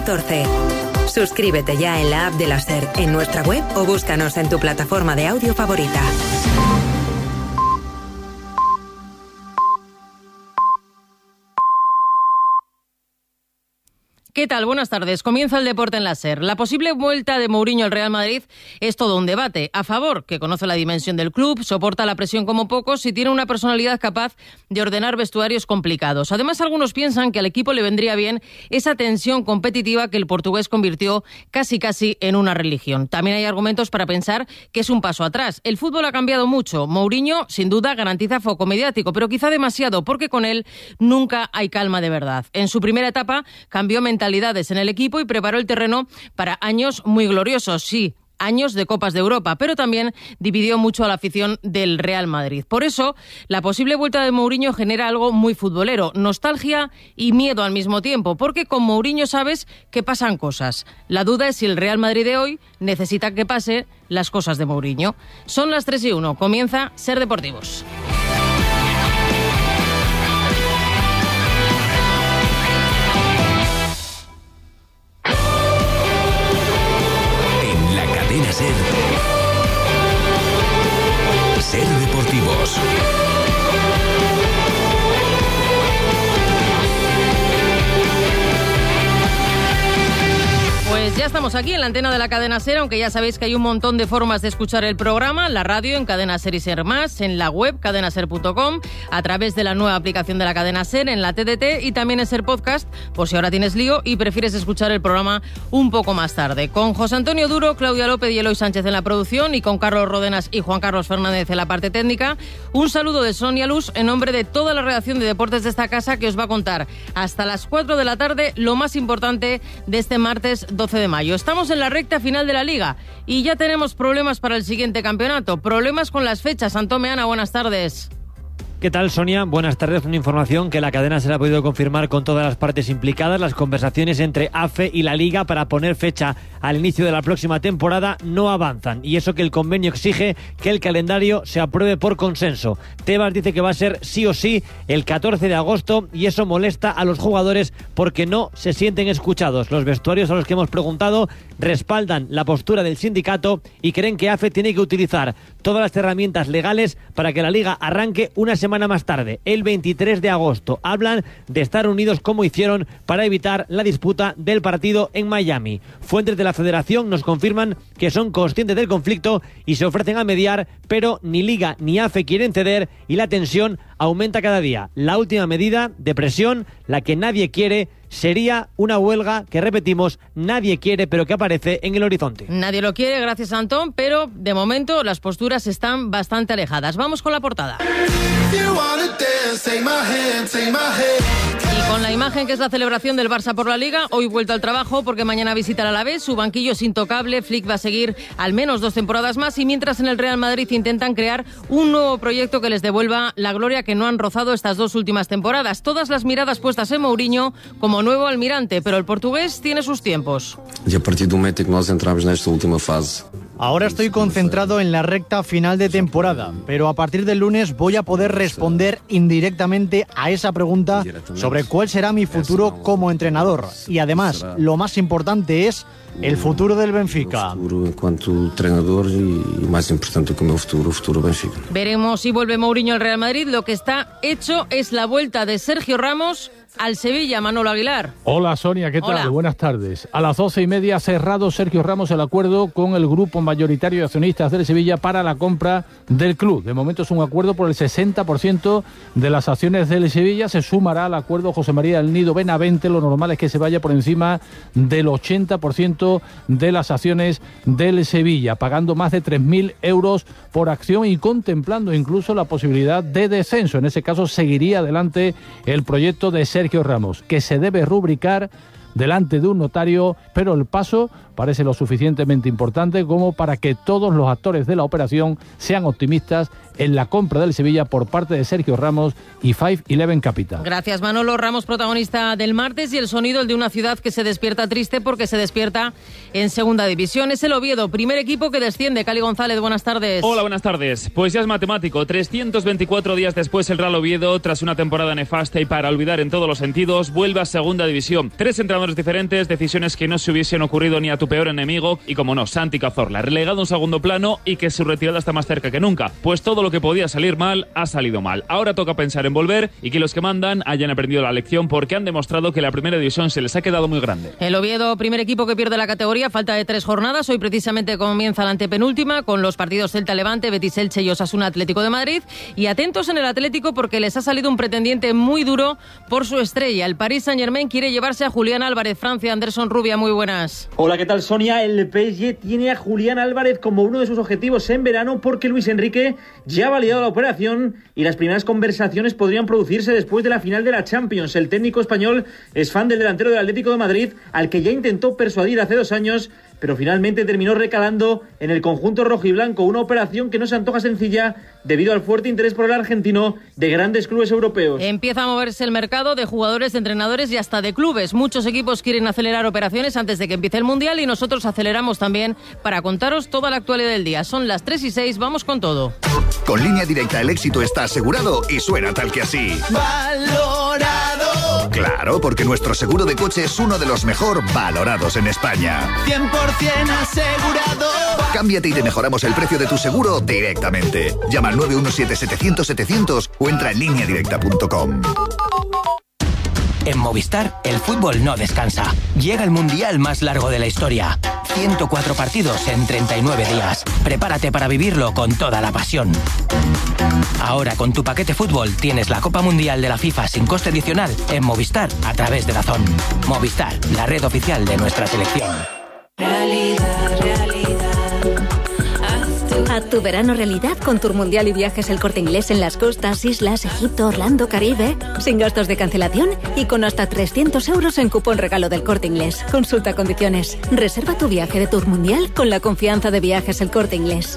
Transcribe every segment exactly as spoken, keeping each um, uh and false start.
catorce. Suscríbete ya en la app de la SER, en nuestra web o búscanos en tu plataforma de audio favorita. ¿Qué tal? Buenas tardes. Comienza el deporte en la SER. La posible vuelta de Mourinho al Real Madrid es todo un debate. A favor, que conoce la dimensión del club, soporta la presión como pocos y tiene una personalidad capaz de ordenar vestuarios complicados. Además, algunos piensan que al equipo le vendría bien esa tensión competitiva que el portugués convirtió casi casi en una religión. También hay argumentos para pensar que es un paso atrás. El fútbol ha cambiado mucho. Mourinho, sin duda, garantiza foco mediático, pero quizá demasiado, porque con él nunca hay calma de verdad. En su primera etapa cambió mentalidad en el equipo y preparó el terreno para años muy gloriosos, sí, años de Copas de Europa, pero también dividió mucho a la afición del Real Madrid. Por eso, la posible vuelta de Mourinho genera algo muy futbolero, nostalgia y miedo al mismo tiempo, porque con Mourinho sabes que pasan cosas. La duda es si el Real Madrid de hoy necesita que pase las cosas de Mourinho. Son las tres y uno, comienza Ser Deportivos. Ser, Ser Deportivos. Pues ya estamos aquí en la antena de la cadena SER, aunque ya sabéis que hay un montón de formas de escuchar el programa, en la radio, en Cadena SER y SER Más, en la web cadena ser punto com, a través de la nueva aplicación de la cadena SER, en la T D T y también en SER Podcast, por si ahora tienes lío y prefieres escuchar el programa un poco más tarde. Con José Antonio Duro, Claudia López y Eloy Sánchez en la producción y con Carlos Rodenas y Juan Carlos Fernández en la parte técnica. Un saludo de Sonia Luz en nombre de toda la redacción de deportes de esta casa, que os va a contar hasta las cuatro de la tarde lo más importante de este martes doce de mayo. Estamos en la recta final de la Liga y ya tenemos problemas para el siguiente campeonato. Problemas con las fechas. Antón Meana, buenas tardes. ¿Qué tal, Sonia? Buenas tardes. Una información que la cadena se la ha podido confirmar con todas las partes implicadas. Las conversaciones entre A F E y la Liga para poner fecha al inicio de la próxima temporada no avanzan. Y eso que el convenio exige que el calendario se apruebe por consenso. Tebas dice que va a ser sí o sí el catorce de agosto y eso molesta a los jugadores porque no se sienten escuchados. Los vestuarios a los que hemos preguntado respaldan la postura del sindicato y creen que A F E tiene que utilizar todas las herramientas legales para que la Liga arranque una semana semana más tarde, el veintitrés de agosto. Hablan de estar unidos como hicieron para evitar la disputa del partido en Miami. Fuentes de la federación nos confirman que son conscientes del conflicto y se ofrecen a mediar, pero ni Liga ni A F E quieren ceder y la tensión aumenta cada día. La última medida de presión, la que nadie quiere, sería una huelga que, repetimos, nadie quiere, pero que aparece en el horizonte. Nadie lo quiere, gracias Antón, pero de momento las posturas están bastante alejadas. Vamos con la portada. Y con la imagen que es la celebración del Barça por la Liga, hoy vuelto al trabajo porque mañana visita al Alavés, su banquillo es intocable, Flick va a seguir al menos dos temporadas más y mientras en el Real Madrid intentan crear un nuevo proyecto que les devuelva la gloria que no han rozado estas dos últimas temporadas. Todas las miradas puestas en Mourinho como nuevo almirante, pero el portugués tiene sus tiempos. Y a partir del momento en que nos entramos en esta última fase, ahora estoy concentrado en la recta final de temporada, pero a partir del lunes voy a poder responder indirectamente a esa pregunta sobre cuál será mi futuro como entrenador. Y además, lo más importante es el futuro del Benfica. El futuro en cuanto entrenador y más importante que mi futuro, el futuro Benfica. Veremos si vuelve Mourinho al Real Madrid. Lo que está hecho es la vuelta de Sergio Ramos al Sevilla. Manolo Aguilar. Hola Sonia, ¿qué tal? Hola. Buenas tardes. A las doce y media ha cerrado Sergio Ramos el acuerdo con el grupo mayoritario de accionistas del Sevilla para la compra del club. De momento es un acuerdo por el sesenta por ciento de las acciones del Sevilla. Se sumará al acuerdo José María del Nido Benavente. Lo normal es que se vaya por encima del ochenta por ciento de las acciones del Sevilla, pagando más de tres mil euros por acción y contemplando incluso la posibilidad de descenso. En ese caso seguiría adelante el proyecto de Sergio Ramos, que se debe rubricar delante de un notario, pero el paso parece lo suficientemente importante como para que todos los actores de la operación sean optimistas en la compra del Sevilla por parte de Sergio Ramos y cinco once Capital. Gracias, Manolo. Ramos, protagonista del martes, y el sonido, el de una ciudad que se despierta triste porque se despierta en segunda división. Es el Oviedo, primer equipo que desciende. Cali González, buenas tardes. Hola, buenas tardes. Pues ya es matemático. trescientos veinticuatro días después, el Real Oviedo, tras una temporada nefasta y para olvidar en todos los sentidos, vuelve a segunda división. Tres entrenadores entrenadores diferentes, decisiones que no se hubiesen ocurrido ni a tu peor enemigo y, como no, Santi Cazorla, relegado a un segundo plano y que su retirada está más cerca que nunca. Pues todo lo que podía salir mal, ha salido mal. Ahora toca pensar en volver y que los que mandan hayan aprendido la lección, porque han demostrado que la primera división se les ha quedado muy grande. El Oviedo, primer equipo que pierde la categoría, falta de tres jornadas. Hoy precisamente comienza la antepenúltima con los partidos Celta-Levante, Betis-Elche y Osasuna-Atlético de Madrid. Y atentos en el Atlético porque les ha salido un pretendiente muy duro por su estrella. El Paris Saint-Germain quiere llevarse a Julián Álvarez. Francia, Anderson Rubia, muy buenas. Hola, ¿qué tal, Sonia? El P S G tiene a Julián Álvarez como uno de sus objetivos en verano porque Luis Enrique ya ha validado la operación y las primeras conversaciones podrían producirse después de la final de la Champions. El técnico español es fan del delantero del Atlético de Madrid, al que ya intentó persuadir hace dos años, pero finalmente terminó recalando en el conjunto rojiblanco, una operación que no se antoja sencilla debido al fuerte interés por el argentino de grandes clubes europeos. Empieza a moverse el mercado de jugadores, de entrenadores y hasta de clubes. Muchos equipos quieren acelerar operaciones antes de que empiece el Mundial y nosotros aceleramos también para contaros toda la actualidad del día. Son las tres y seis, vamos con todo. Con Línea Directa el éxito está asegurado y suena tal que así. ¡Valorado! Claro, porque nuestro seguro de coche es uno de los mejor valorados en España. cien por ciento asegurado. Cámbiate y te mejoramos el precio de tu seguro directamente. Llama al nueve uno siete, setecientos, setecientos o entra en línea directa punto com. En Movistar, el fútbol no descansa. Llega el mundial más largo de la historia. ciento cuatro partidos en treinta y nueve días. Prepárate para vivirlo con toda la pasión. Ahora, con tu paquete fútbol, tienes la Copa Mundial de la FIFA sin coste adicional en Movistar a través de DAZN. Movistar, la red oficial de nuestra selección. Realidad, realidad. Haz tu verano realidad con Tour Mundial y Viajes El Corte Inglés en las costas, islas, Egipto, Orlando, Caribe, sin gastos de cancelación y con hasta trescientos euros en cupón regalo del Corte Inglés. Consulta condiciones. Reserva tu viaje de Tour Mundial con la confianza de Viajes El Corte Inglés.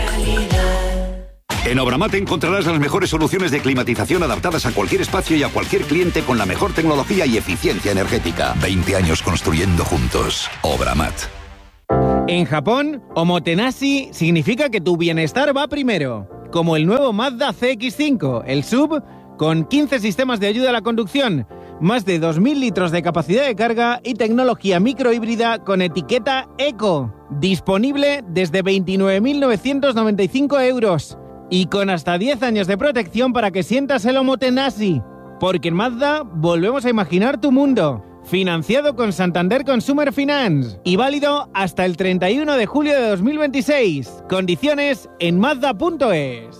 En Obramat encontrarás las mejores soluciones de climatización adaptadas a cualquier espacio y a cualquier cliente con la mejor tecnología y eficiencia energética. veinte años construyendo juntos. Obramat. En Japón, omotenashi significa que tu bienestar va primero. Como el nuevo Mazda C X cinco, el S U V, con quince sistemas de ayuda a la conducción, más de dos mil litros de capacidad de carga y tecnología microhíbrida con etiqueta Eco. Disponible desde veintinueve mil novecientos noventa y cinco euros. Y con hasta diez años de protección para que sientas el omotenashi. Porque en Mazda volvemos a imaginar tu mundo. Financiado con Santander Consumer Finance y válido hasta el treinta y uno de julio de dos mil veintiséis. Condiciones en mazda punto es.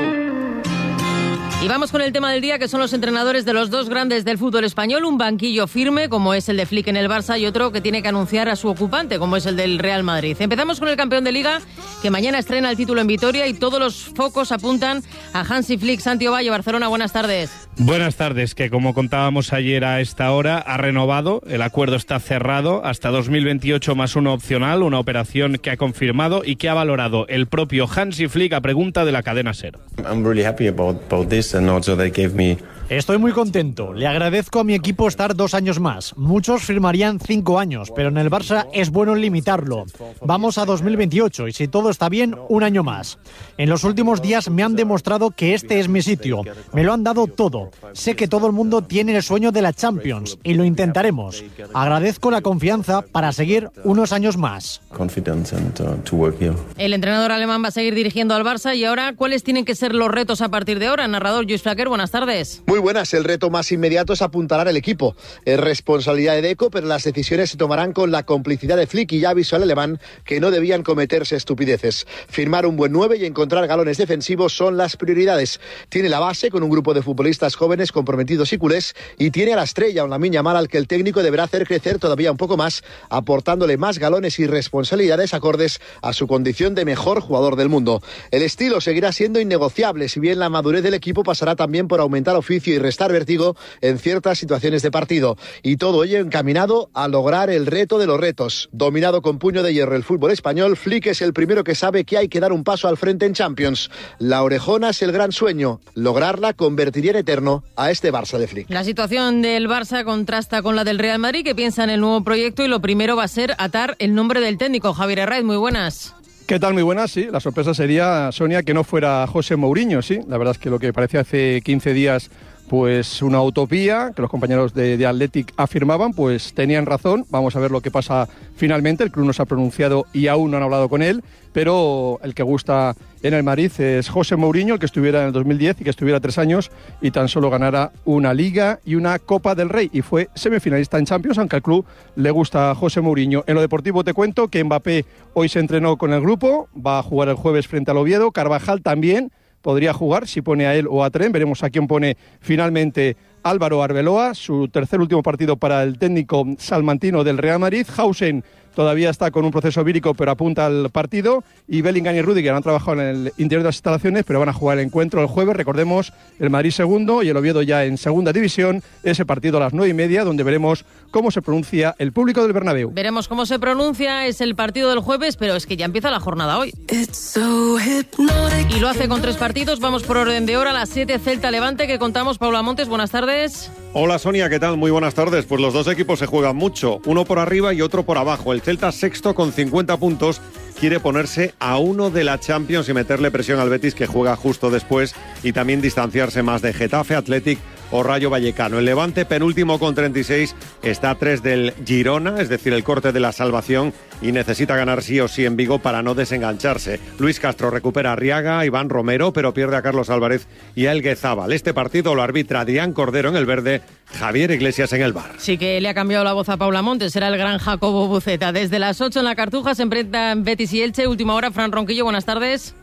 Y vamos con el tema del día, que son los entrenadores de los dos grandes del fútbol español. Un banquillo firme, como es el de Flick en el Barça, y otro que tiene que anunciar a su ocupante, como es el del Real Madrid. Empezamos con el campeón de Liga, que mañana estrena el título en Vitoria, y todos los focos apuntan a Hansi Flick. Santi Ovalle, Barcelona, buenas tardes. Buenas tardes, que como contábamos ayer a esta hora, ha renovado, el acuerdo está cerrado hasta dos mil veintiocho más uno opcional, una operación que ha confirmado y que ha valorado el propio Hansi Flick a pregunta de la cadena SER. I'm really happy about, about this. And also they gave me... Estoy muy contento. Le agradezco a mi equipo estar dos años más. Muchos firmarían cinco años, pero en el Barça es bueno limitarlo. Vamos a dos mil veintiocho y si todo está bien, un año más. En los últimos días me han demostrado que este es mi sitio. Me lo han dado todo. Sé que todo el mundo tiene el sueño de la Champions y lo intentaremos. Agradezco la confianza para seguir unos años más. El entrenador alemán va a seguir dirigiendo al Barça y ahora, ¿cuáles tienen que ser los retos a partir de ahora? Narrador Lluís Flaquer, buenas tardes. Muy buenas, el reto más inmediato es apuntalar el equipo. Es responsabilidad de Deco, pero las decisiones se tomarán con la complicidad de Flick y ya avisó al alemán que no debían cometerse estupideces. Firmar un buen nueve y encontrar galones defensivos son las prioridades. Tiene la base con un grupo de futbolistas jóvenes comprometidos y culés y tiene a la estrella, un Lamine Yamal, al que el técnico deberá hacer crecer todavía un poco más, aportándole más galones y responsabilidades acordes a su condición de mejor jugador del mundo. El estilo seguirá siendo innegociable, si bien la madurez del equipo pasará también por aumentar oficio y restar vértigo en ciertas situaciones de partido. Y todo ello encaminado a lograr el reto de los retos. Dominado con puño de hierro el fútbol español, Flick es el primero que sabe que hay que dar un paso al frente en Champions. La orejona es el gran sueño. Lograrla convertiría en eterno a este Barça de Flick. La situación del Barça contrasta con la del Real Madrid, que piensa en el nuevo proyecto, y lo primero va a ser atar el nombre del técnico. Javier Herraiz, muy buenas. ¿Qué tal? Muy buenas, sí. La sorpresa sería, Sonia, que no fuera José Mourinho, sí. La verdad es que lo que parecía hace quince días pues una utopía, que los compañeros de, de Athletic afirmaban, pues tenían razón. Vamos a ver lo que pasa finalmente. El club no se ha pronunciado y aún no han hablado con él, pero el que gusta en el Madrid es José Mourinho, el que estuviera en el dos mil diez y que estuviera tres años y tan solo ganara una Liga y una Copa del Rey, y fue semifinalista en Champions, aunque al club le gusta a José Mourinho. En lo deportivo te cuento que Mbappé hoy se entrenó con el grupo, va a jugar el jueves frente al Oviedo. Carvajal también podría jugar, si pone a él o a Tren. Veremos a quién pone finalmente Álvaro Arbeloa, su tercer último partido para el técnico salmantino del Real Madrid. Hausen todavía está con un proceso vírico, pero apunta al partido. Y Bellingham y Rüdiger han trabajado en el interior de las instalaciones, pero van a jugar el encuentro el jueves. Recordemos, el Madrid segundo y el Oviedo ya en segunda división. Ese partido a las nueve y media, donde veremos cómo se pronuncia el público del Bernabéu. Veremos cómo se pronuncia, es el partido del jueves, pero es que ya empieza la jornada hoy. Y lo hace con tres partidos. Vamos por orden de hora. A las siete, Celta-Levante, que contamos. Paula Montes, buenas tardes. Hola Sonia, ¿qué tal? Muy buenas tardes. Pues los dos equipos se juegan mucho, uno por arriba y otro por abajo. El Celta sexto con cincuenta puntos quiere ponerse a uno de la Champions y meterle presión al Betis, que juega justo después, y también distanciarse más de Getafe, Athletic o Rayo Vallecano. El Levante, penúltimo con treinta y seis, está a tres del Girona, es decir, el corte de la salvación, y necesita ganar sí o sí en Vigo para no desengancharse. Luis Castro recupera a Arriaga, Iván Romero, pero pierde a Carlos Álvarez y a Elguezábal. Este partido lo arbitra Adrián Cordero en el verde, Javier Iglesias en el V A R. Sí que le ha cambiado la voz a Paula Montes, será el gran Jacobo Buceta. Desde las ocho en la Cartuja se enfrentan Betis y Elche. Última hora, Fran Ronquillo, buenas tardes.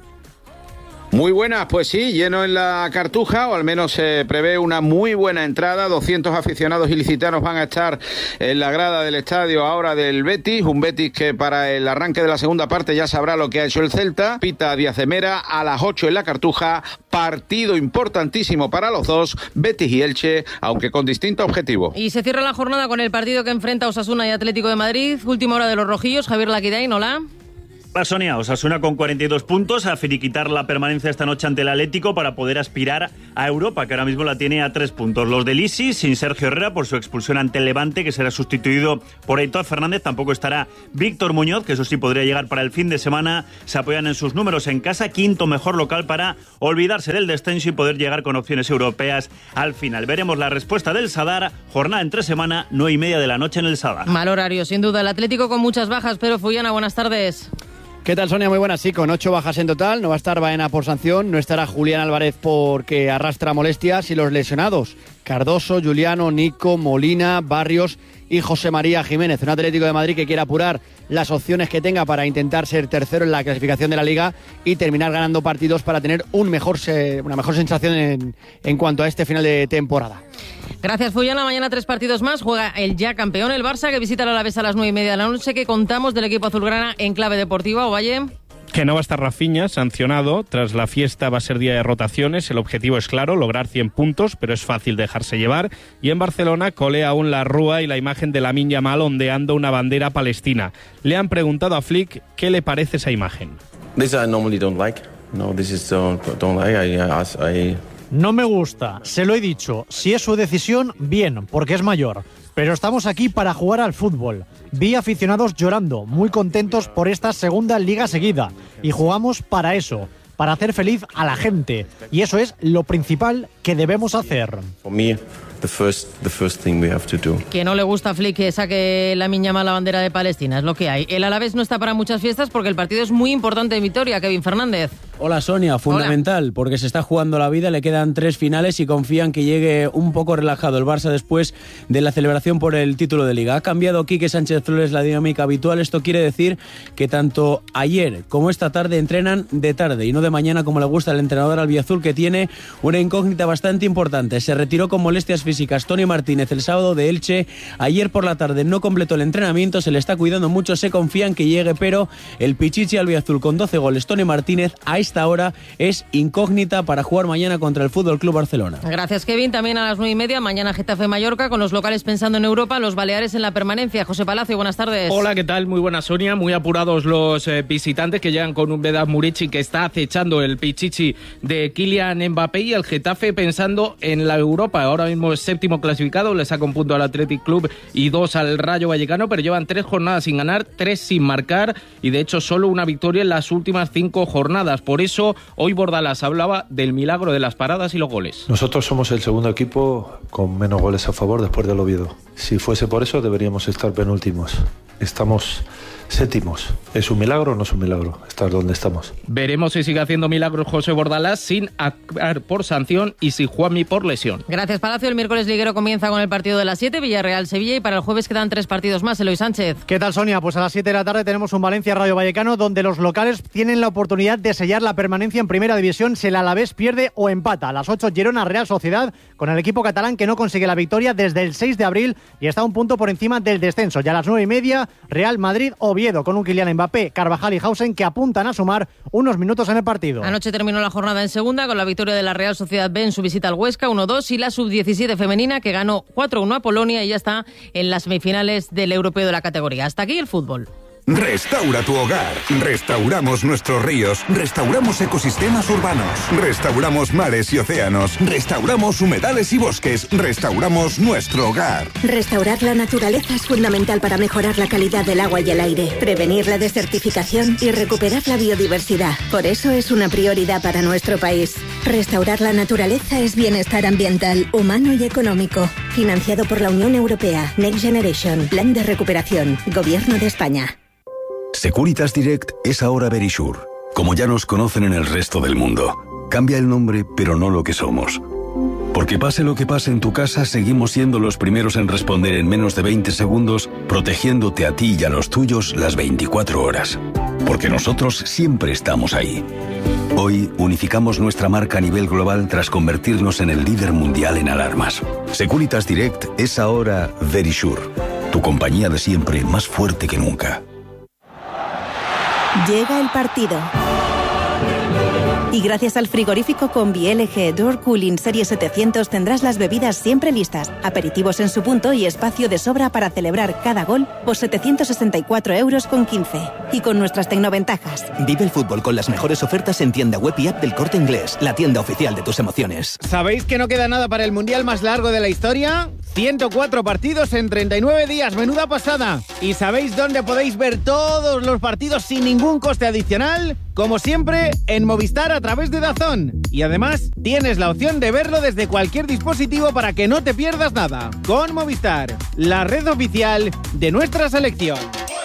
Muy buenas, pues sí, lleno en la Cartuja, o al menos se prevé una muy buena entrada. doscientos aficionados ilicitanos van a estar en la grada del estadio ahora del Betis, un Betis que para el arranque de la segunda parte ya sabrá lo que ha hecho el Celta. Pita Díaz de Mera a las ocho en la Cartuja, partido importantísimo para los dos, Betis y Elche, aunque con distinto objetivo. Y se cierra la jornada con el partido que enfrenta Osasuna y Atlético de Madrid. Última hora de los rojillos, Javier Laquidain, hola. Hola Sonia, Osasuna con cuarenta y dos puntos a finiquitar la permanencia esta noche ante el Atlético para poder aspirar a Europa, que ahora mismo la tiene a tres puntos. Los del Isi, sin Sergio Herrera por su expulsión ante el Levante, que será sustituido por Aitor Fernández. Tampoco estará Víctor Muñoz, que eso sí podría llegar para el fin de semana. Se apoyan en sus números en casa, quinto mejor local para olvidarse del descenso y poder llegar con opciones europeas al final. Veremos la respuesta del Sadar, jornada entre semana, nueve y media de la noche en el Sadar. Mal horario, sin duda. El Atlético con muchas bajas, pero Fullana, buenas tardes. ¿Qué tal, Sonia? Muy buenas, sí, con ocho bajas en total. No va a estar Baena por sanción, no estará Julián Álvarez porque arrastra molestias, y los lesionados, Cardoso, Juliano, Nico, Molina, Barrios y José María Jiménez. Un Atlético de Madrid que quiere apurar las opciones que tenga para intentar ser tercero en la clasificación de la Liga y terminar ganando partidos para tener un mejor, una mejor sensación en, en cuanto a este final de temporada. Gracias, Fullana. Mañana tres partidos más. Juega el ya campeón, el Barça, que visita el Alavés a las nueve y media de la noche. ¿Qué contamos del equipo azulgrana en clave deportiva, Ovalle? Que no va a estar Rafinha, sancionado. Tras la fiesta va a ser día de rotaciones. El objetivo es claro, lograr cien puntos, pero es fácil dejarse llevar. Y en Barcelona colea aún la rúa y la imagen de Lamine Yamal ondeando una bandera palestina. Le han preguntado a Flick qué le parece esa imagen. This I normally don't like. No, this is don't, don't like. I, I... No me gusta, se lo he dicho. Si es su decisión, bien, porque es mayor. Pero estamos aquí para jugar al fútbol. Vi aficionados llorando, muy contentos por esta segunda liga seguida. Y jugamos para eso, para hacer feliz a la gente. Y eso es lo principal que debemos hacer. For me, the first, the first thing we have to do. Que no le gusta a Flick que saque Lamine Yamal la bandera de Palestina, es lo que hay. El Alavés no está para muchas fiestas porque el partido es muy importante en Vitoria. Kevin Fernández. Hola Sonia, fundamental, Hola. Porque se está jugando la vida, le quedan tres finales y confían que llegue un poco relajado el Barça después de la celebración por el título de Liga. Ha cambiado Quique Sánchez Flores la dinámica habitual, esto quiere decir que tanto ayer como esta tarde entrenan de tarde y no de mañana como le gusta al entrenador albiazul, que tiene una incógnita bastante importante. Se retiró con molestias físicas Tony Martínez el sábado de Elche, ayer por la tarde no completó el entrenamiento, se le está cuidando mucho, se confía en que llegue, pero el pichichi albiazul con doce goles, Tony Martínez, a esta hora es incógnita para jugar mañana contra el F C Barcelona. Gracias, Kevin. También a las nueve y media, mañana Getafe Mallorca, con los locales pensando en Europa, los Baleares en la permanencia. José Palacio, buenas tardes. Hola, ¿qué tal? Muy buena, Sonia. Muy apurados los eh, visitantes que llegan con un Vedat Murici que está acechando el pichichi de Kylian Mbappé, y el Getafe pensando en la Europa. Ahora mismo es séptimo clasificado, le saca un punto al Athletic Club y dos al Rayo Vallecano, pero llevan tres jornadas sin ganar, tres sin marcar y de hecho solo una victoria en las últimas cinco jornadas. Por Por eso hoy Bordalás hablaba del milagro de las paradas y los goles. Nosotros somos el segundo equipo con menos goles a favor después del Oviedo. Si fuese por eso deberíamos estar penúltimos. Estamos séptimos. ¿Es un milagro o no es un milagro estar donde estamos? Veremos si sigue haciendo milagros José Bordalás sin actuar por sanción y si Juanmi por lesión. Gracias, Palacio. El miércoles liguero comienza con el partido de las siete, Villarreal-Sevilla, y para el jueves quedan tres partidos más. Eloy Sánchez. ¿Qué tal, Sonia? Pues a las siete de la tarde tenemos un Valencia-Rayo Vallecano, donde los locales tienen la oportunidad de sellar la permanencia en Primera División si el Alavés pierde o empata. A las ocho, Girona-Real Sociedad, con el equipo catalán que no consigue la victoria desde el seis de abril y está un punto por encima del descenso. Ya a las nueve y media, Real Madrid-Oviedo, con un Kylian Mbappé, Carvajal y Hausen que apuntan a sumar unos minutos en el partido. Anoche terminó la jornada en segunda con la victoria de la Real Sociedad B en su visita al Huesca uno dos y la sub diecisiete femenina que ganó cuatro uno a Polonia y ya está en las semifinales del europeo de la categoría. Hasta aquí el fútbol. Restaura tu hogar. Restauramos nuestros ríos. Restauramos ecosistemas urbanos. Restauramos mares y océanos. Restauramos humedales y bosques. Restauramos nuestro hogar. Restaurar la naturaleza es fundamental para mejorar la calidad del agua y el aire, prevenir la desertificación y recuperar la biodiversidad. Por eso es una prioridad para nuestro país. Restaurar la naturaleza es bienestar ambiental, humano y económico. Financiado por la Unión Europea. Next Generation. Plan de recuperación. Gobierno de España. Securitas Direct es ahora Verisure, como ya nos conocen en el resto del mundo. Cambia el nombre, pero no lo que somos. Porque pase lo que pase en tu casa, seguimos siendo los primeros en responder en menos de veinte segundos, protegiéndote a ti y a los tuyos las veinticuatro horas. Porque nosotros siempre estamos ahí. Hoy unificamos nuestra marca a nivel global tras convertirnos en el líder mundial en alarmas. Securitas Direct es ahora Verisure, tu compañía de siempre más fuerte que nunca. Llega el partido. Y gracias al frigorífico Combi L G Door Cooling Serie setecientos tendrás las bebidas siempre listas, aperitivos en su punto y espacio de sobra para celebrar cada gol por setecientos sesenta y cuatro euros con quince. Y con nuestras tecnoventajas. Vive el fútbol con las mejores ofertas en tienda web y app del Corte Inglés, la tienda oficial de tus emociones. ¿Sabéis que no queda nada para el mundial más largo de la historia? ciento cuatro partidos en treinta y nueve días, menuda pasada. ¿Y sabéis dónde podéis ver todos los partidos sin ningún coste adicional? Como siempre, en Movistar a través de DAZN. Y además, tienes la opción de verlo desde cualquier dispositivo para que no te pierdas nada. Con Movistar, la red oficial de nuestra selección.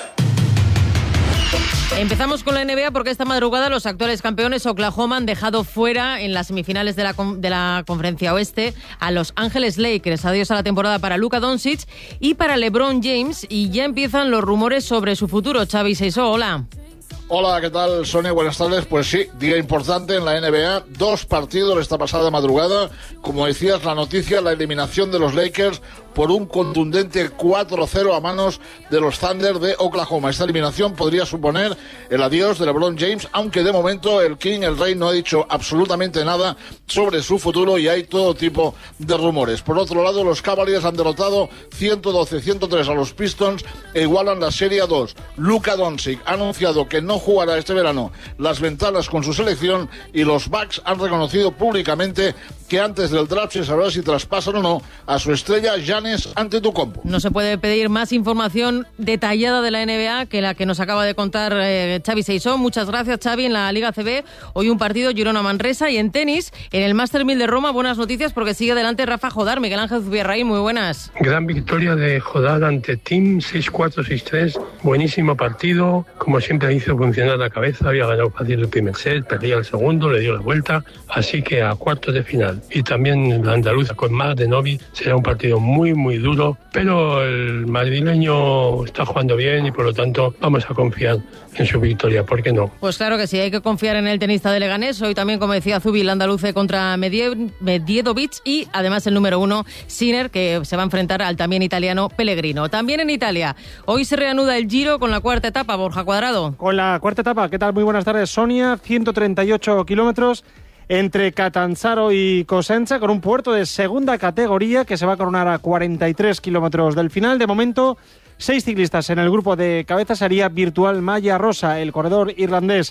Empezamos con la N B A porque esta madrugada los actuales campeones Oklahoma han dejado fuera en las semifinales de la, de la Conferencia Oeste a Los Ángeles Lakers. Adiós a la temporada para Luka Doncic y para LeBron James, y ya empiezan los rumores sobre su futuro. Xavi Seisó, hola. Hola, ¿qué tal, Sonia? Buenas tardes. Pues sí, día importante en la N B A. Dos partidos esta pasada madrugada. Como decías, la noticia, la eliminación de los Lakers por un contundente cuatro cero a manos de los Thunder de Oklahoma. Esta eliminación podría suponer el adiós de LeBron James, aunque de momento el King, el Rey, no ha dicho absolutamente nada sobre su futuro y hay todo tipo de rumores. Por otro lado, los Cavaliers han derrotado ciento doce a ciento tres a los Pistons e igualan la serie a dos. Luka Doncic ha anunciado que no jugará este verano las ventanas con su selección y los Bucks han reconocido públicamente que antes del draft se sabrá si traspasan o no a su estrella Giannis Antetokounmpo. No se puede pedir más información detallada de la N B A que la que nos acaba de contar eh, Xavi Seisó. Muchas gracias, Xavi. En la Liga C B, hoy un partido Girona-Manresa, y en tenis, en el Master mil de Roma, buenas noticias porque sigue adelante Rafa Jodar. Miguel Ángel Zubierraín, muy buenas. Gran victoria de Jodar ante Tim, seis cuatro, seis tres. Buenísimo partido. Como siempre hizo funcionar la cabeza, había ganado fácil el primer set, perdía el segundo, le dio la vuelta, así que a cuartos de final. Y también la andaluza con Mar de Novi será un partido muy muy duro, pero el madrileño está jugando bien y por lo tanto vamos a confiar en su victoria, ¿por qué no? Pues claro que sí, hay que confiar en el tenista de Leganés. Hoy también, como decía Zubi, el andaluce contra Medie- Medjedovic y además el número uno, Sinner, que se va a enfrentar al también italiano Pellegrino. También en Italia, hoy se reanuda el Giro con la cuarta etapa, Borja Cuadrado. Con la cuarta etapa, ¿qué tal? Muy buenas tardes, Sonia. ciento treinta y ocho kilómetros entre Catanzaro y Cosenza, con un puerto de segunda categoría que se va a coronar a cuarenta y tres kilómetros del final. De momento, seis ciclistas en el grupo de cabeza sería Virtual Maya Rosa, el corredor irlandés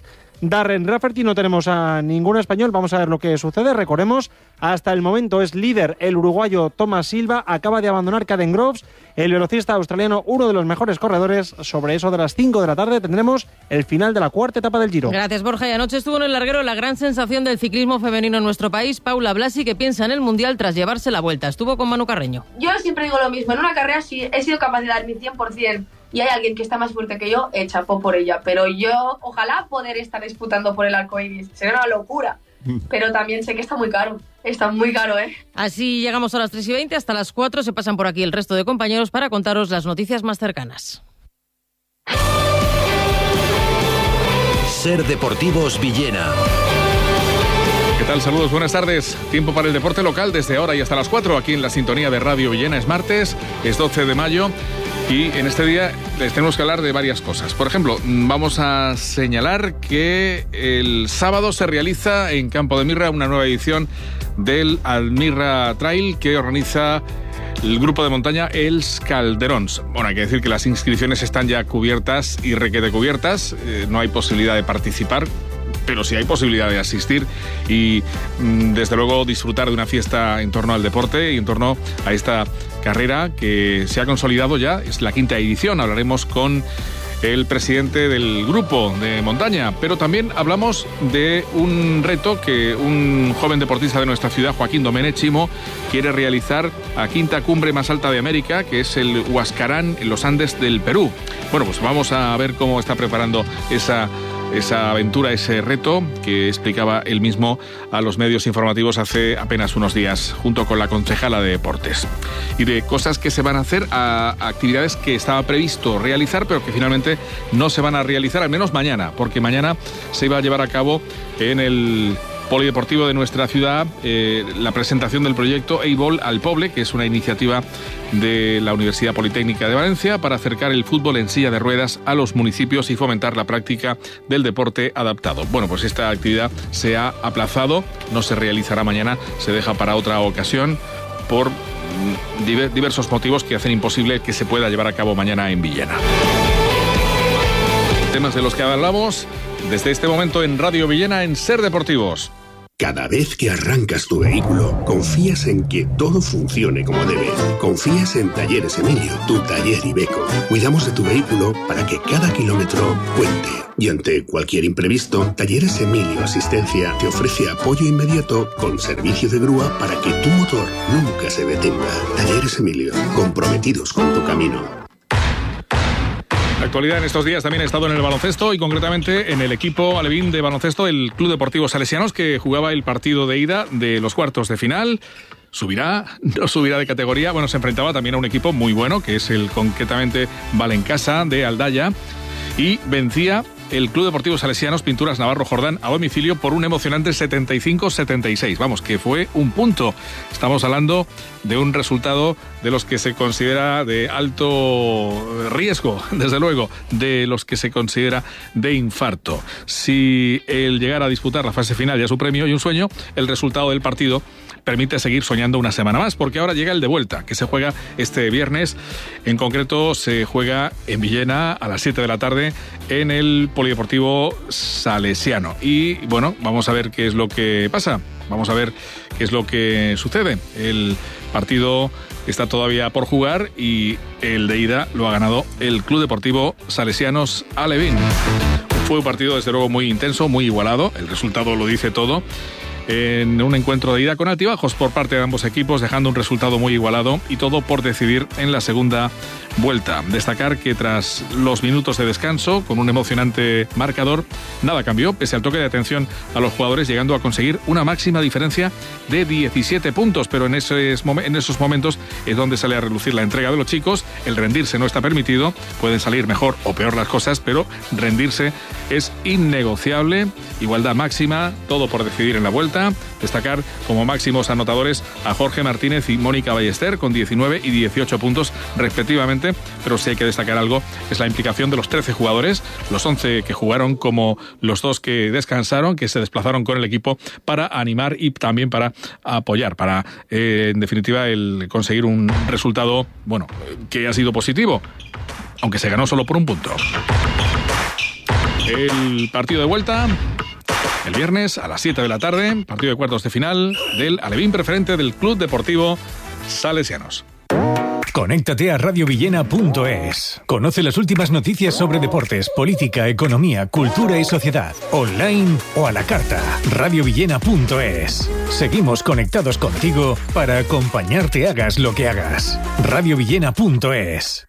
Darren Rafferty. No tenemos a ningún español. Vamos a ver lo que sucede. Recordemos, hasta el momento es líder el uruguayo Thomas Silva. Acaba de abandonar Caden Groves, el velocista australiano, uno de los mejores corredores. Sobre eso de las cinco de la tarde tendremos el final de la cuarta etapa del Giro. Gracias, Borja. Y anoche estuvo en el larguero la gran sensación del ciclismo femenino en nuestro país, Paula Blasi, que piensa en el Mundial tras llevarse la vuelta. Estuvo con Manu Carreño. Yo siempre digo lo mismo. En una carrera sí he sido capaz de dar mi cien por ciento y hay alguien que está más fuerte que yo, eh, chapó por ella. Pero yo, ojalá poder estar disputando por el arco iris. Sería una locura. Pero también sé que está muy caro. Está muy caro, ¿eh? Así llegamos a las tres y veinte. Hasta las cuatro se pasan por aquí el resto de compañeros para contaros las noticias más cercanas. Ser Deportivos Villena. ¿Qué tal? Saludos, buenas tardes. Tiempo para el deporte local desde ahora y hasta las cuatro aquí en la sintonía de Radio Villena. Es martes, es doce de mayo y en este día les tenemos que hablar de varias cosas. Por ejemplo, vamos a señalar que el sábado se realiza en Campo de Mirra una nueva edición del Almirra Trail que organiza el grupo de montaña Els Calderons. Bueno, hay que decir que las inscripciones están ya cubiertas y requete cubiertas. Eh, no hay posibilidad de participar, pero sí hay posibilidad de asistir y desde luego disfrutar de una fiesta en torno al deporte y en torno a esta carrera que se ha consolidado ya, es la quinta edición. Hablaremos con el presidente del grupo de montaña, pero también hablamos de un reto que un joven deportista de nuestra ciudad, Joaquín Domenech Chimo, quiere realizar a quinta cumbre más alta de América, que es el Huascarán en los Andes del Perú. Bueno, pues vamos a ver cómo está preparando esa esa aventura, ese reto que explicaba él mismo a los medios informativos hace apenas unos días, junto con la concejala de Deportes. Y de cosas que se van a hacer a actividades que estaba previsto realizar, pero que finalmente no se van a realizar, al menos mañana, porque mañana se iba a llevar a cabo en el polideportivo de nuestra ciudad eh, la presentación del proyecto Eibol al Poble, que es una iniciativa de la Universidad Politécnica de Valencia para acercar el fútbol en silla de ruedas a los municipios y fomentar la práctica del deporte adaptado. Bueno, pues esta actividad se ha aplazado, no se realizará mañana, se deja para otra ocasión por diversos motivos que hacen imposible que se pueda llevar a cabo mañana en Villena. Temas de los que hablamos desde este momento en Radio Villena en Ser Deportivos. Cada vez que arrancas tu vehículo, confías en que todo funcione como debe. Confías en Talleres Emilio, tu taller Iveco. Cuidamos de tu vehículo para que cada kilómetro cuente. Y ante cualquier imprevisto, Talleres Emilio Asistencia te ofrece apoyo inmediato con servicio de grúa para que tu motor nunca se detenga. Talleres Emilio, comprometidos con tu camino. La actualidad en estos días también ha estado en el baloncesto y concretamente en el equipo alevín de baloncesto, el Club Deportivo Salesianos, que jugaba el partido de ida de los cuartos de final. ¿Subirá? ¿No subirá de categoría? Bueno, se enfrentaba también a un equipo muy bueno, que es el concretamente Valencasa de Aldaya, y vencía el Club Deportivo Salesianos Pinturas Navarro Jordán a domicilio por un emocionante setenta y cinco setenta y seis. Vamos, que fue un punto. Estamos hablando de un resultado de los que se considera de alto riesgo, desde luego, de los que se considera de infarto. Si el llegar a disputar la fase final ya es un premio y un sueño, el resultado del partido permite seguir soñando una semana más, porque ahora llega el de vuelta, que se juega este viernes. En concreto, se juega en Villena a las siete de la tarde en el Polideportivo Salesiano. Y bueno, vamos a ver qué es lo que pasa. Vamos a ver qué es lo que sucede. El partido está todavía por jugar y el de ida lo ha ganado el Club Deportivo Salesianos Alevín. Fue un partido desde luego muy intenso, muy igualado. El resultado lo dice todo. En un encuentro de ida con altibajos por parte de ambos equipos, dejando un resultado muy igualado y todo por decidir en la segunda vuelta. Destacar que tras los minutos de descanso, con un emocionante marcador, nada cambió, pese al toque de atención a los jugadores, llegando a conseguir una máxima diferencia de diecisiete puntos, pero en esos, en esos momentos es donde sale a relucir la entrega de los chicos. El rendirse no está permitido, pueden salir mejor o peor las cosas, pero rendirse es innegociable. Igualdad máxima, todo por decidir en la vuelta. Destacar como máximos anotadores a Jorge Martínez y Mónica Ballester con diecinueve y dieciocho puntos respectivamente, pero si hay que destacar algo es la implicación de los trece jugadores, los once que jugaron como los dos que descansaron, que se desplazaron con el equipo para animar y también para apoyar, para eh, en definitiva el conseguir un resultado, bueno, que ha sido positivo, aunque se ganó solo por un punto. El partido de vuelta el viernes a las siete de la tarde, partido de cuartos de final del alevín preferente del Club Deportivo Salesianos. Conéctate a radiovillena punto es. Conoce las últimas noticias sobre deportes, política, economía, cultura y sociedad. Online o a la carta. radiovillena punto es. Seguimos conectados contigo para acompañarte hagas lo que hagas. radiovillena punto es.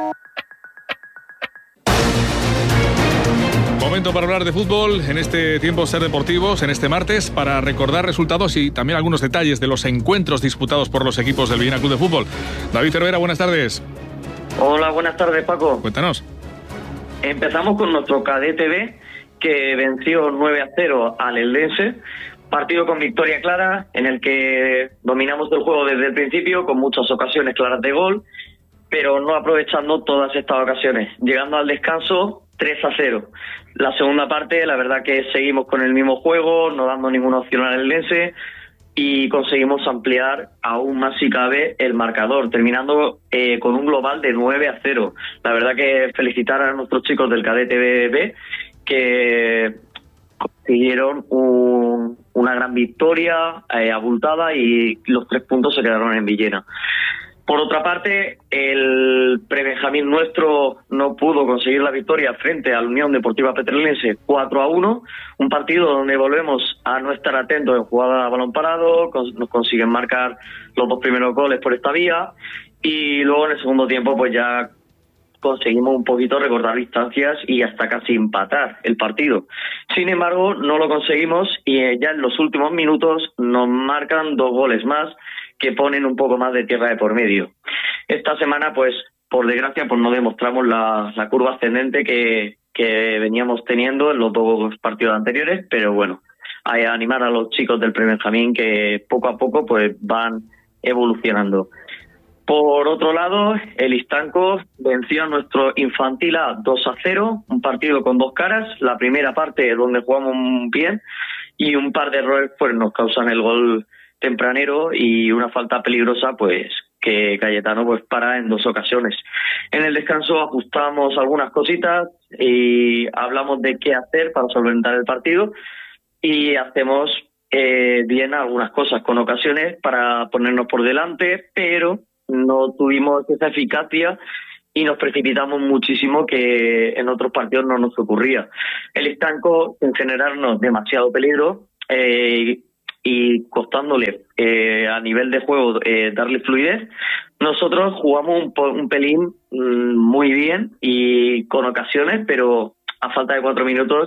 Momento para hablar de fútbol en este tiempo Ser Deportivos, en este martes, para recordar resultados y también algunos detalles de los encuentros disputados por los equipos del Villena Club de Fútbol. David Cervera, buenas tardes. Hola, buenas tardes, Paco. Cuéntanos. Empezamos con nuestro Cadete B, que venció nueve a cero al Eldense. Partido con victoria clara, en el que dominamos el juego desde el principio, con muchas ocasiones claras de gol, pero no aprovechando todas estas ocasiones. Llegando al descanso, tres a cero. La segunda parte, la verdad que seguimos con el mismo juego, no dando ninguna opción al Eldense, y conseguimos ampliar aún más si cabe el marcador, terminando eh, con un global de nueve a cero. La verdad que felicitar a nuestros chicos del Cadete B, que consiguieron un, una gran victoria eh, abultada, y los tres puntos se quedaron en Villena. Por otra parte, el prebenjamín nuestro no pudo conseguir la victoria frente a la Unión Deportiva Petrolense cuatro a uno, un partido donde volvemos a no estar atentos en jugada a balón parado, nos consiguen marcar los dos primeros goles por esta vía, y luego en el segundo tiempo pues ya conseguimos un poquito recortar distancias y hasta casi empatar el partido. Sin embargo, no lo conseguimos, y ya en los últimos minutos nos marcan dos goles más que ponen un poco más de tierra de por medio. Esta semana, pues, por desgracia, pues no demostramos la, la curva ascendente que, que veníamos teniendo en los dos partidos anteriores, pero bueno, hay que animar a los chicos del prebenjamín que poco a poco pues van evolucionando. Por otro lado, el Istanco venció a nuestro Infantil A dos a cero, un partido con dos caras. La primera parte donde jugamos bien y un par de errores pues nos causan el gol tempranero y una falta peligrosa pues que Cayetano pues para en dos ocasiones. En el descanso ajustamos algunas cositas y hablamos de qué hacer para solventar el partido, y hacemos eh, bien algunas cosas con ocasiones para ponernos por delante, pero no tuvimos esa eficacia y nos precipitamos muchísimo, que en otros partidos no nos ocurría. El Estanco, sin generarnos demasiado peligro eh, y costándole eh, a nivel de juego eh, darle fluidez, nosotros jugamos un, po- un pelín mmm, muy bien y con ocasiones, pero a falta de cuatro minutos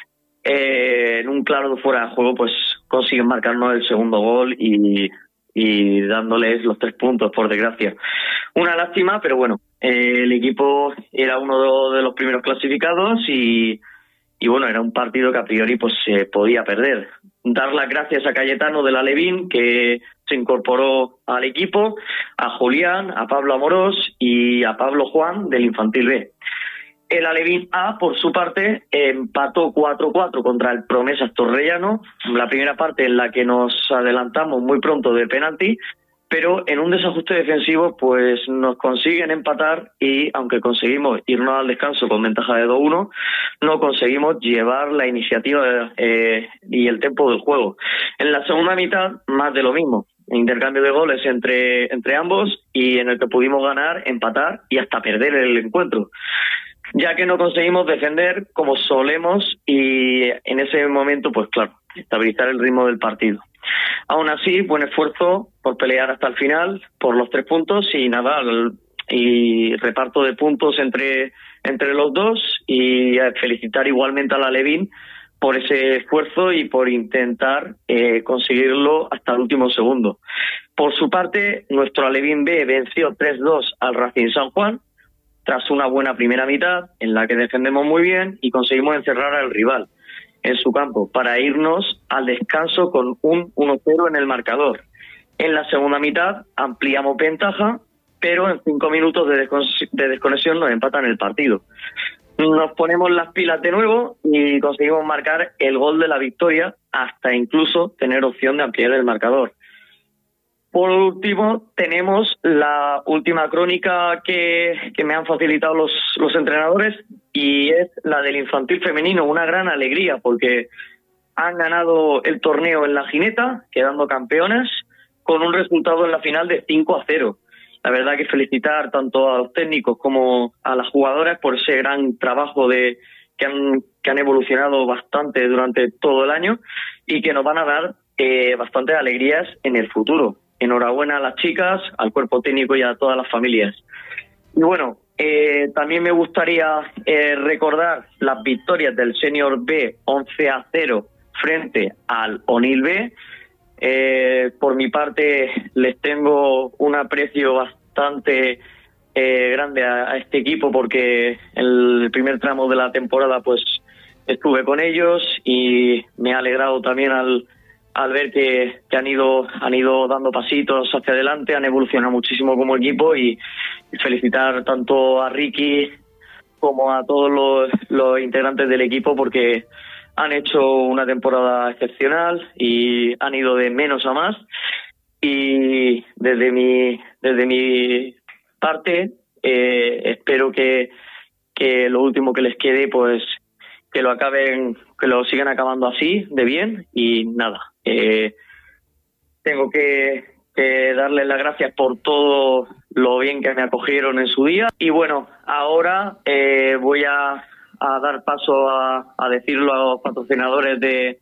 eh, en un claro fuera de juego pues consiguen marcarnos el segundo gol y, y dándoles los tres puntos, por desgracia. Una lástima, pero bueno, eh, el equipo era uno de los primeros clasificados y Y bueno, era un partido que a priori pues se podía perder. Dar las gracias a Cayetano del Alevín, que se incorporó al equipo, a Julián, a Pablo Amorós y a Pablo Juan del Infantil B. El Alevín A, por su parte, empató cuatro a cuatro contra el Promesas Torrellano. La primera parte en la que nos adelantamos muy pronto de penalti, pero en un desajuste defensivo pues nos consiguen empatar y aunque conseguimos irnos al descanso con ventaja de dos a uno, no conseguimos llevar la iniciativa eh, y el tempo del juego. En la segunda mitad, más de lo mismo. Intercambio de goles entre, entre ambos, y en el que pudimos ganar, empatar y hasta perder el encuentro, ya que no conseguimos defender como solemos y en ese momento, pues claro, estabilizar el ritmo del partido. Aún así, buen esfuerzo por pelear hasta el final por los tres puntos y nada, el, y reparto de puntos entre, entre los dos, y felicitar igualmente al Alevín por ese esfuerzo y por intentar eh, conseguirlo hasta el último segundo. Por su parte, nuestro Alevín B venció tres dos al Racing San Juan tras una buena primera mitad en la que defendemos muy bien y conseguimos encerrar al rival en su campo para irnos al descanso con un uno cero en el marcador. En la segunda mitad ampliamos ventaja, pero en cinco minutos de, descon- de desconexión nos empatan el partido. Nos ponemos las pilas de nuevo y conseguimos marcar el gol de la victoria, hasta incluso tener opción de ampliar el marcador. Por último, tenemos la última crónica que, que me han facilitado los, los entrenadores, y es la del infantil femenino, una gran alegría porque han ganado el torneo en la Gineta, quedando campeonas, con un resultado en la final de cinco a cero. La verdad que felicitar tanto a los técnicos como a las jugadoras por ese gran trabajo de que han, que han evolucionado bastante durante todo el año y que nos van a dar eh, bastantes alegrías en el futuro. Enhorabuena a las chicas, al cuerpo técnico y a todas las familias. Y bueno, eh, también me gustaría eh, recordar las victorias del Senior B once a cero frente al Onil B. Eh, por mi parte, les tengo un aprecio bastante eh, grande a, a este equipo porque en el primer tramo de la temporada pues estuve con ellos y me ha alegrado también al, al ver que, que han ido han ido dando pasitos hacia adelante, han evolucionado muchísimo como equipo y, y felicitar tanto a Ricky como a todos los, los integrantes del equipo porque han hecho una temporada excepcional y han ido de menos a más y desde mi desde mi parte eh, espero que, que lo último que les quede pues que lo acaben que lo sigan acabando así de bien y nada eh, tengo que, que darles las gracias por todo lo bien que me acogieron en su día y bueno ahora eh, voy a a dar paso a, a decirlo a los patrocinadores de,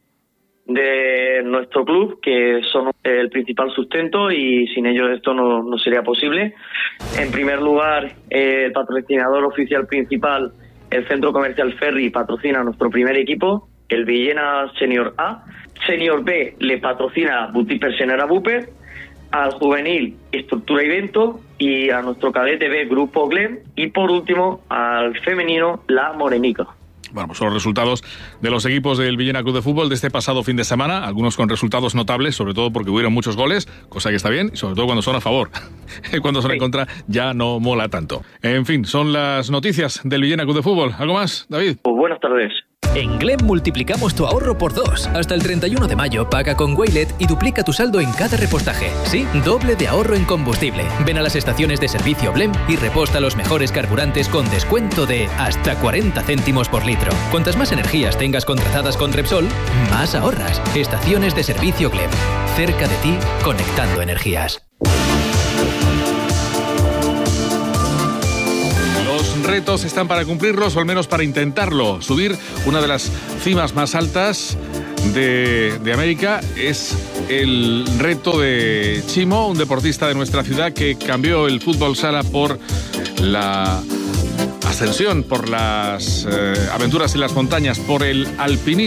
de nuestro club, que son el principal sustento y sin ellos esto no, no sería posible. En primer lugar, eh, el patrocinador oficial principal, el Centro Comercial Ferry, patrocina nuestro primer equipo, el Villena Senior A. Senior B le patrocina Boutique Persianera Buper, al juvenil Estructura y Vento y a nuestro cadete B Grupo Glem y por último al femenino La Morenica. Bueno, pues son los resultados de los equipos del Villena Club de Fútbol de este pasado fin de semana, algunos con resultados notables, sobre todo porque hubieron muchos goles, cosa que está bien, y sobre todo cuando son a favor. Cuando son sí. en contra ya no mola tanto. En fin, son las noticias del Villena Club de Fútbol. ¿Algo más, David? Pues buenas tardes. En Glem multiplicamos tu ahorro por dos. Hasta el treinta y uno de mayo paga con Waylet y duplica tu saldo en cada repostaje. Sí, doble de ahorro en combustible. Ven a las estaciones de servicio Blem y reposta los mejores carburantes con descuento de hasta cuarenta céntimos por litro. Cuantas más energías tengas contratadas con Repsol, más ahorras. Estaciones de servicio Glem. Cerca de ti, conectando energías. Los retos están para cumplirlos o al menos para intentarlo. Subir una de las cimas más altas de, de América es el reto de Chimo, un deportista de nuestra ciudad que cambió el fútbol sala por la ascensión, por las eh, aventuras en las montañas, por el alpinismo.